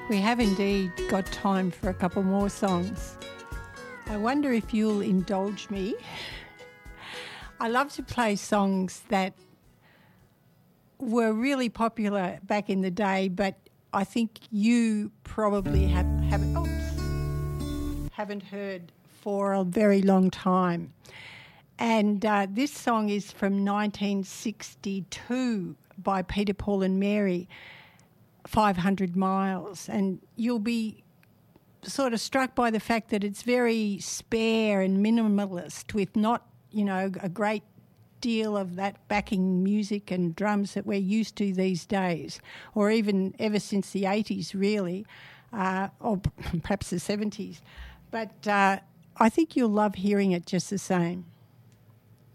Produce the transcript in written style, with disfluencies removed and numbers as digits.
We have indeed got time for a couple more songs. I wonder if you'll indulge me. I love to play songs that were really popular back in the day, but I think you probably haven't heard for a very long time. And this song is from 1962 by Peter, Paul and Mary, 500 Miles. And you'll be sort of struck by the fact that it's very spare and minimalist with not, a great deal of that backing music and drums that we're used to these days, or even ever since the 80s really, or perhaps the 70s. But I think you'll love hearing it just the same.